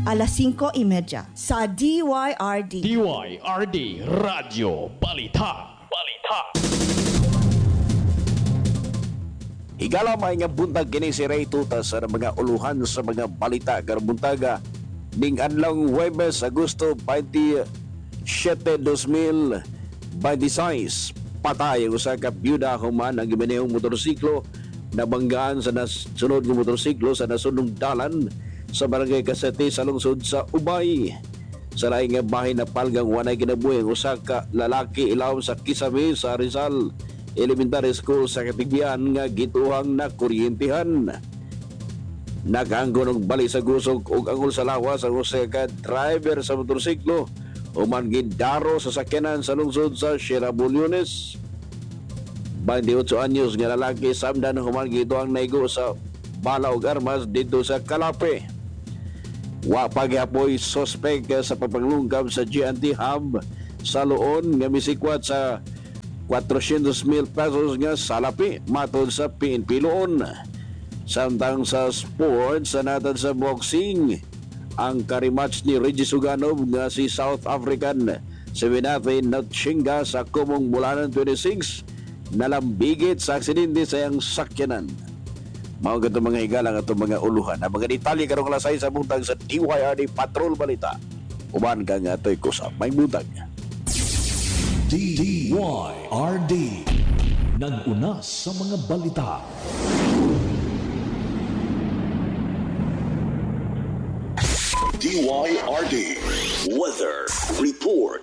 alas 5:30 sa DYRD. DYRD Radyo Balita. Higala may nga buntag kini si Ray Tuta sa mga uluhan sa mga balita karong buntaga ning adlong Huwebes, Agosto 27, 2026. Patay ang usa ka byuda human ang giminihong motorsiklo nabanggaan sa nasunod ng motorsiklo sa nasunod dalan sa barangay Casete sa lungsod sa Ubay. Sa laing nga bahay na palgang wanay kinabuhi ang usa ka lalaki ilawom sa Kisame sa Rizal Elementary School sa Katigbian nga gituhang na kuryentihan. Nakaanggo ng bali sa gusog ug angol sa lawas ang usa ka driver sa motorsiklo human gidaro sa sakyanan sa lungsod sa Sierra Bulyones. 28 anyos nga lalaki samdan human gituhang naigo sa bala ug armas dito sa Kalape. Wa pagyapoy suspect sa pagpanglungkab sa GNT Hub sa Loon nga misikwat sa 400,000 pesos nga salapi matod sa PNP Loon. Samtang sa sports, sa natad sa boxing, ang karimatch ni Reggie Suganov nga si South African Sevenate Natchinga sa Kumong Bulanan 26 nalambigit sa aksidente sa iyang sakyanan. Mao gadto mga higala nga mga uluhan. Ang mga detalye karong alas 6 sa buntag sa DYRD Patrol Balita. Uban ka nga to'y kusap may buntag. DYRD nag-una sa mga balita. DYRD Weather Report.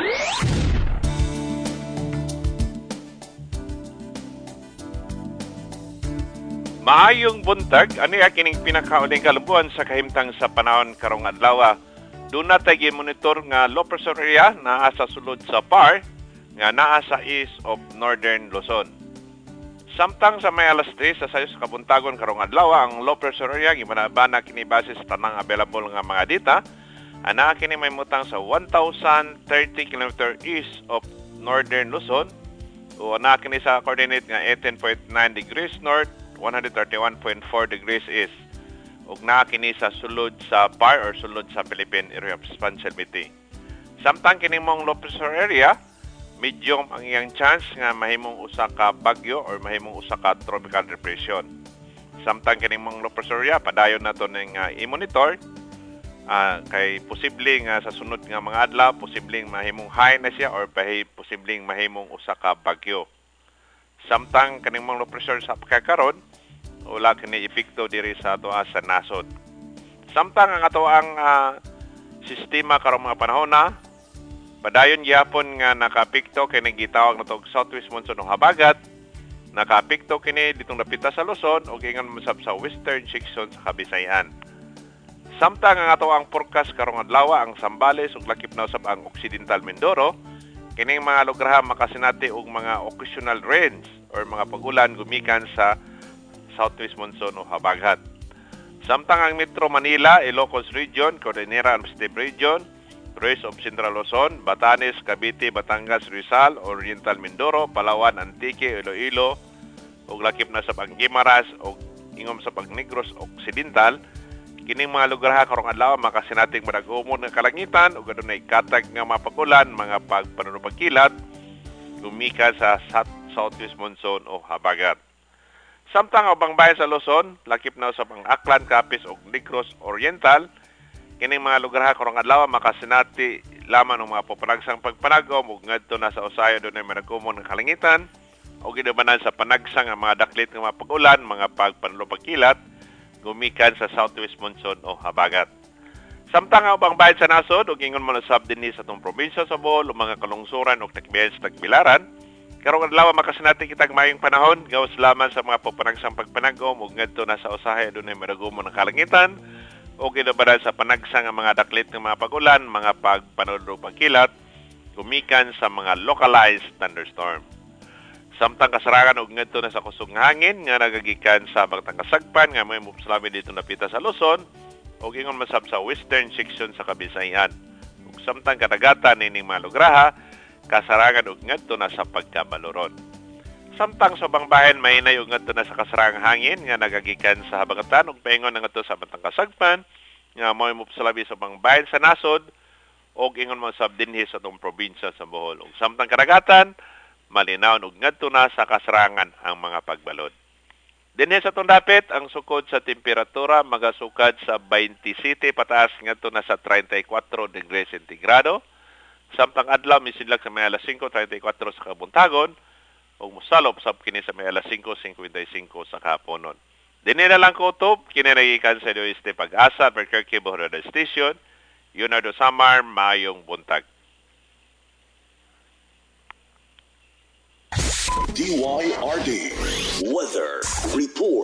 Maayong buntag, ani kining pinakauling kalubuan sa kahimtang sa panahon karong adlaw. Doon na tayo monitor nga low pressure area naa sa sulod sa PAR nga naa sa east of northern Luzon. Samtang sa may alas 3 sa sayos kabuntagon karong adlaw, ang low pressure area gimanabana kini base sa tanang available nga mga data. Ana kini may mutang sa 1,030 km east of northern Luzon o ana kini sa coordinate nga 18.9 degrees north, 131.4 degrees east. Ug naa kini sa sulod sa PAR or sulod sa Philippine Area of Responsibility. Samtang kini mong low pressure area, medium ang iyang chance nga mahimong usa ka bagyo or mahimong usa ka tropical depression. Samtang kini mong low pressure area, padayon nato ning i-monitor kay posible nga sa sunod nga mga adlaw, posibleng mahimong high na siya or posibleng mahimong usa ka bagyo. Samtang kaning mga low pressure sa pagkakaron, wala kini epekto diri sa ato sa nasod. Samtang ang ato ang sistema karong mga panahon na padayon gyapon nga nakapikto kini gitawag nato og southwest monsoon o habagat. Nakapikto kini ditong napita sa Luzon ug ingon masab sa western section sa Kabisayan. Samtang ang ato ang forecast karong adlaw ang Zambales ug lakip na usab ang Occidental Mindoro. Kining mga lugar makasinati og mga occasional rains or mga pagulan gumikan sa southwest monsoon o habagat. Samtang ang Metro Manila, Ilocos Region, Cordillera Administrative Region, Rest of Central Luzon, Batanes, Cavite, Batangas, Rizal, Oriental Mindoro, Palawan, Antique, Iloilo, ug lakip na sa Guimaras ug ingom sa Negros Occidental. Kining mga lugar karong adlaw makasinating madagumon nga kalangitan ug adunay katag nga mapagulan, mga pagpanunupagkilat gumikan sa southwest monsoon o habagat. Samtang ubang bayan sa Luzon, lakip na usab ang Aklan, Capiz ug Negros Oriental. Kining mga lugar karong adlaw makasinati lamang ng mga populagsang pagpanagom ug ngadto na sa usayo dunay madagumon nga kalangitan ug gidubanan sa panagsang ang mga daklit nga pag-ulan, mga pagpanulupagkilat gumikan sa southwest monsoon o habagat. Samtang ang ubang bayan sa nasod ug ingon man usab dinhi sa atong probinsya sa Bohol ug mga kalungsuran ug tagbiyan sa Tagbilaran, karong adlaw makasinati kitag mayong panahon gawas lamang sa mga populagsang pagpanagom ug ngadto na sa usahay dunay madagumon nga kalangitan o gidubanan sa panagsang ang mga daklit ng mga pag-ulan, mga pagpanulupagkilat gumikan sa mga localized thunderstorm. Samtang kasarangan og ngadto na sa kusog nga hangin nga nagagikan sa bagtang kasagpan nga may mupsalami dito napita sa Luzon ug ingon masab sa western section sa Kabisayan. Ug samtang kadagatan nining mga lugraha kasarangan og ngadto na sa pagkabaluron. Samtang sa ubang bahin mahinay og ngadto na sa kasarangang hangin nga nagagikan sa habagatan ug paingon ngadto sa batang kasagpan nga mo mopsalabi sa bang bayan sa nasod o ingon mo sab dinhi sa tong probinsya sa Bohol. Ug samtang kadagatan, malinaw ug ngadto na sa kasrangan ang mga pagbalod. Dinhi sa tong dapit, ang sukod sa temperatura magasukad sa 27 pataas ngadto na sa 34 degrees centigrado. Samtang adlaw misidlag sa may alas 5:34 sa kabuntagon ug mosalop sab kini sa may alas 5:55 sa kahaponon. Dinhi na lang kutob kini nagikan sa Oeste Pag-asa Albuquerque Bohol Radio Station. Leonardo Samar, maayong buntag. DYRD Weather Report.